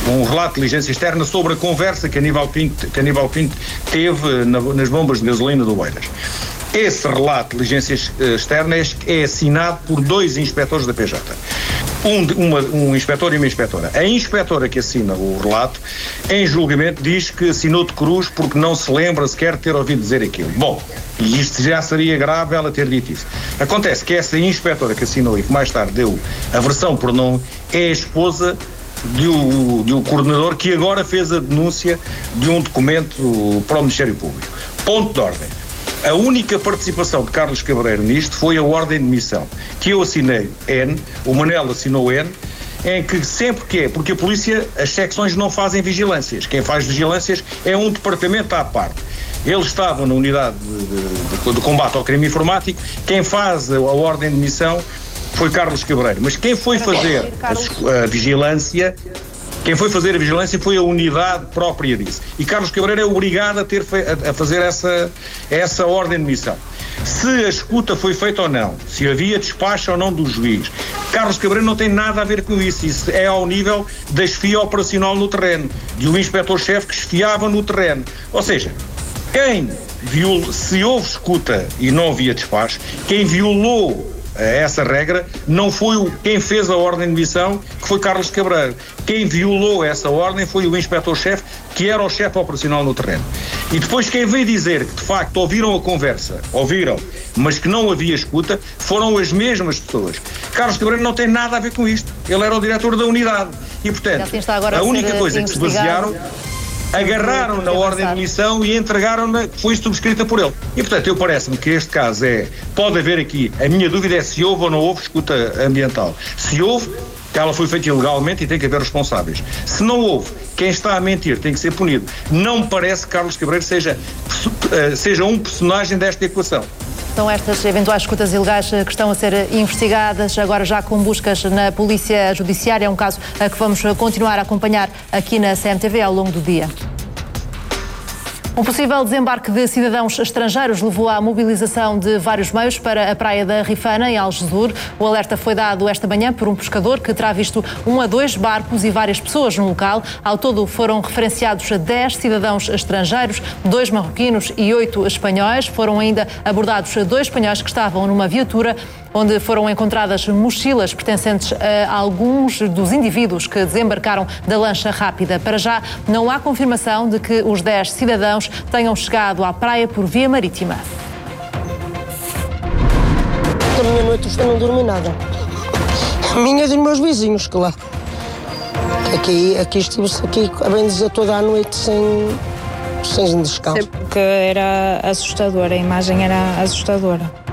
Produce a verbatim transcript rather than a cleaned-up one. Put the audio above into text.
um relato de inteligência externa sobre a conversa que Aníbal Pinto, que Aníbal Pinto teve na, nas bombas de gasolina do Oeiras. Esse relato de inteligência externa é, é assinado por dois inspectores da P J. Um, uma, um inspetor e uma inspetora. A inspetora que assina o relato, em julgamento, diz que assinou de cruz porque não se lembra sequer de ter ouvido dizer aquilo. Bom, e isto já seria grave ela ter dito isso. Acontece que essa inspetora que assinou e que mais tarde deu a versão por nome é a esposa de um, de um coordenador que agora fez a denúncia de um documento para o Ministério Público. Ponto de ordem. A única participação de Carlos Cabreiro nisto foi a ordem de missão, que eu assinei N, o Manel assinou N, em que sempre que é, porque a polícia, as secções não fazem vigilâncias, quem faz vigilâncias é um departamento à parte. Eles estavam na unidade de, de, de combate ao crime informático, quem faz a, a ordem de missão foi Carlos Cabreiro, mas quem foi fazer a, a vigilância... Quem foi fazer a vigilância foi a unidade própria disso. E Carlos Cabreiro é obrigado a, ter fe... a fazer essa, essa ordem de missão. Se a escuta foi feita ou não, se havia despacho ou não do juiz, Carlos Cabreiro não tem nada a ver com isso. Isso é ao nível da chefia operacional no terreno, de um inspetor-chefe que esfiava no terreno. Ou seja, quem viol... se houve escuta e não havia despacho, quem violou essa regra não foi o, quem fez a ordem de missão, que foi Carlos Cabreiro. Quem violou essa ordem foi o inspetor-chefe, que era o chefe operacional no terreno. E depois quem veio dizer que de facto ouviram a conversa, ouviram, mas que não havia escuta, foram as mesmas pessoas. Carlos Cabreiro não tem nada a ver com isto. Ele era o diretor da unidade. E portanto, a única coisa que se basearam, agarraram na ordem de missão e entregaram-na, foi subscrita por ele. E, portanto, eu parece-me que este caso é, pode haver aqui, a minha dúvida é se houve ou não houve escuta ambiental. Se houve, ela foi feita ilegalmente e tem que haver responsáveis. Se não houve, quem está a mentir tem que ser punido. Não me parece que Carlos Cabreiro seja, seja um personagem desta equação. São estas eventuais escutas ilegais que estão a ser investigadas, agora já com buscas na Polícia Judiciária. É um caso que vamos continuar a acompanhar aqui na C M T V ao longo do dia. Um possível desembarque de cidadãos estrangeiros levou à mobilização de vários meios para a praia da Rifana, em Algesur. O alerta foi dado esta manhã por um pescador que terá visto um a dois barcos e várias pessoas no local. Ao todo foram referenciados dez cidadãos estrangeiros, dois marroquinos e oito espanhóis. Foram ainda abordados dois espanhóis que estavam numa viatura onde foram encontradas mochilas pertencentes a alguns dos indivíduos que desembarcaram da lancha rápida. Para já, não há confirmação de que os dez cidadãos tenham chegado à praia por via marítima. Da minha noite eu não dormi nada. A minha e dos meus vizinhos, claro. Aqui, aqui estive-se aqui, a bem dizer, toda a noite sem, sem descanso. Porque era assustadora, a imagem era assustadora.